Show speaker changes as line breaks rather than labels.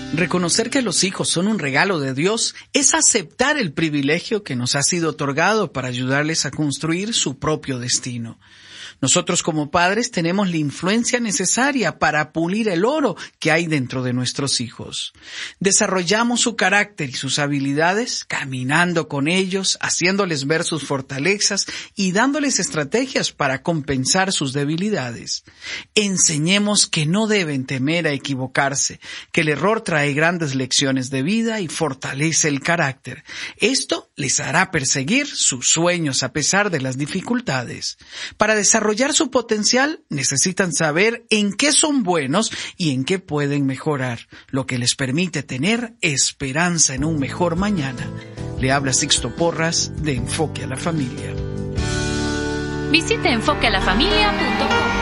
Reconocer que los hijos son un regalo de Dios es aceptar el privilegio que nos ha sido otorgado para ayudarles a construir su propio destino. Nosotros como padres tenemos la influencia necesaria para pulir el oro que hay dentro de nuestros hijos. Desarrollamos su carácter y sus habilidades caminando con ellos, haciéndoles ver sus fortalezas y dándoles estrategias para compensar sus debilidades. Enseñemos que no deben temer a equivocarse, que el error trae grandes lecciones de vida y fortalece el carácter. Esto les hará perseguir sus sueños a pesar de las dificultades. Para desarrollar su potencial, necesitan saber en qué son buenos y en qué pueden mejorar, lo que les permite tener esperanza en un mejor mañana. Le habla Sixto Porras de Enfoque a la Familia.
Visite enfoquealafamilia.com.